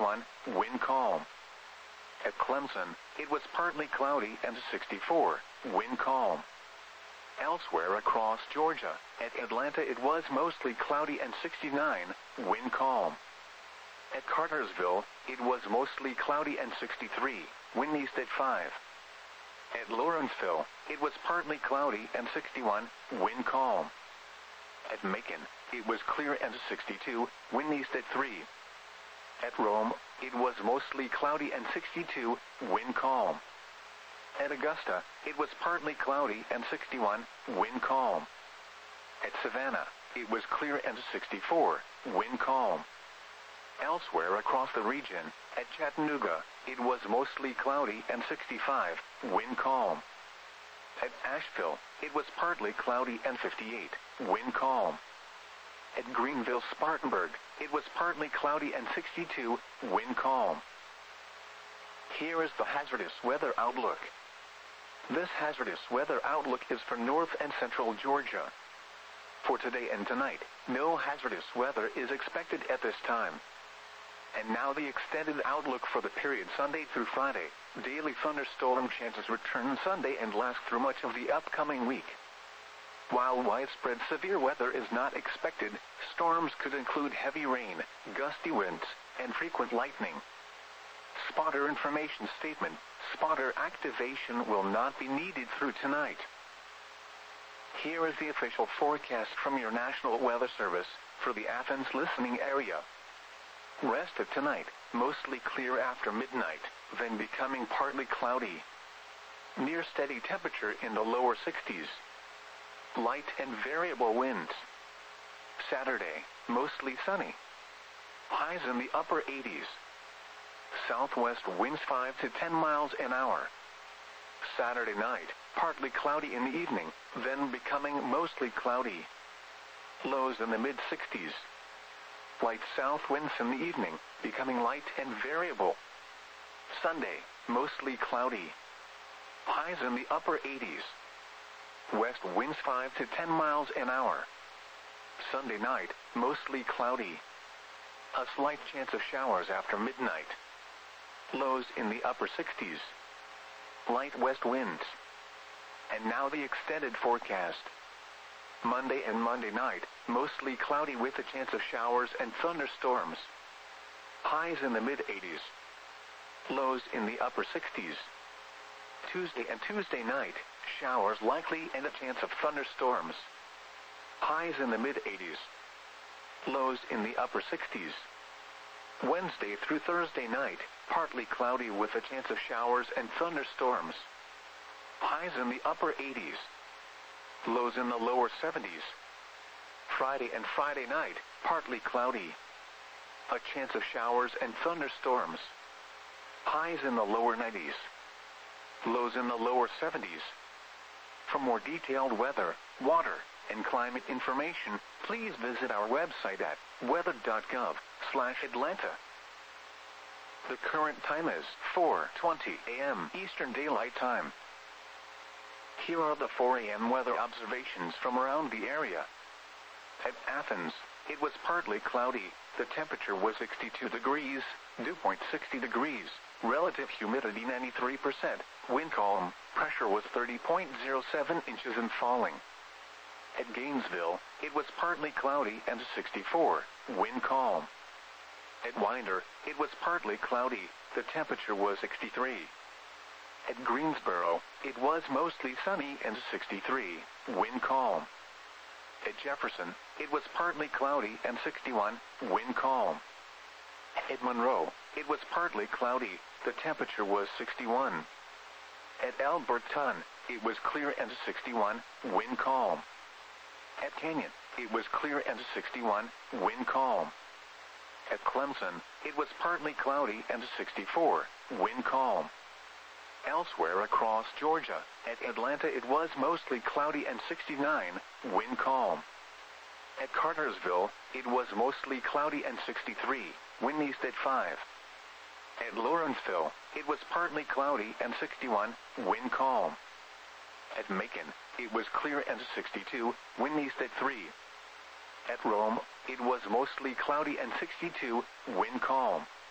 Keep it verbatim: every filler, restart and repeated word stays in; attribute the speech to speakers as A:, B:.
A: sixty-one, wind calm. At Clemson, it was partly cloudy and sixty-four, wind calm. Elsewhere across Georgia, at Atlanta it was mostly cloudy and sixty-nine, wind calm. At Cartersville, it was mostly cloudy and sixty-three, wind east at five. At Lawrenceville, it was partly cloudy and sixty-one, wind calm. At Macon, it was clear and sixty-two, wind east at three. At Rome, it was mostly cloudy and sixty-two, wind calm. At Augusta, it was partly cloudy and sixty-one, wind calm. At Savannah, it was clear and sixty-four, wind calm. Elsewhere across the region, at Chattanooga, it was mostly cloudy and sixty-five, wind calm. At Asheville, it was partly cloudy and fifty-eight, wind calm. At Greenville-Spartanburg, it was partly cloudy and sixty-two, wind calm. Here is the hazardous weather outlook. This hazardous weather outlook is for north and central Georgia. For today and tonight, no hazardous weather is expected at this time. And now the extended outlook for the period Sunday through Friday. Daily thunderstorm chances return Sunday and last through much of the upcoming week. While widespread severe weather is not expected, storms could include heavy rain, gusty winds, and frequent lightning. Spotter information statement: spotter activation will not be needed through tonight. Here is the official forecast from your National Weather Service for the Athens listening area. Rest of tonight, mostly clear after midnight, then becoming partly cloudy. Near steady temperature in the lower sixties. Light and variable winds. Saturday, mostly sunny. Highs in the upper eighties. Southwest winds five to ten miles an hour. Saturday night, partly cloudy in the evening, then becoming mostly cloudy. Lows in the mid sixties. Light south winds in the evening, becoming light and variable. Sunday, mostly cloudy. Highs in the upper eighties. West winds five to ten miles an hour. Sunday night, mostly cloudy. A slight chance of showers after midnight. Lows in the upper sixties. Light west winds. And now the extended forecast. Monday and Monday night, mostly cloudy with a chance of showers and thunderstorms. Highs in the mid eighties. Lows in the upper sixties. Tuesday and Tuesday night, showers likely and a chance of thunderstorms. Highs in the mid eighties. Lows in the upper sixties. Wednesday through Thursday night, partly cloudy with a chance of showers and thunderstorms. Highs in the upper eighties. Lows in the lower seventies. Friday and Friday night, partly cloudy. A chance of showers and thunderstorms. Highs in the lower nineties. Lows in the lower seventies. For more detailed weather, water, and climate information, please visit our website at weather dot gov slash Atlanta. The current time is four twenty a m Eastern Daylight Time. Here are the four a m weather observations from around the area. At Athens, it was partly cloudy. The temperature was sixty-two degrees, dew point sixty degrees, relative humidity ninety-three percent, wind calm, pressure was thirty point zero seven inches and falling. At Gainesville, it was partly cloudy and sixty-four, wind calm. At Winder, it was partly cloudy. The temperature was sixty-three. At Greensboro, it was mostly sunny and sixty-three, wind calm. At Jefferson, it was partly cloudy and sixty-one, wind calm. At Monroe, it was partly cloudy. The temperature was sixty-one. At Alberton, it was clear and sixty-one, wind calm. At Canyon, it was clear and sixty-one, wind calm. At Clemson, it was partly cloudy and sixty-four, wind calm. Elsewhere across Georgia, at Atlanta it was mostly cloudy and sixty-nine, wind calm. At Cartersville, it was mostly cloudy and sixty-three, wind east at five. At Lawrenceville, it was partly cloudy and sixty-one, wind calm. At Macon, it was clear and sixty-two, wind east at three. At Rome, it was mostly cloudy and sixty-two, wind calm.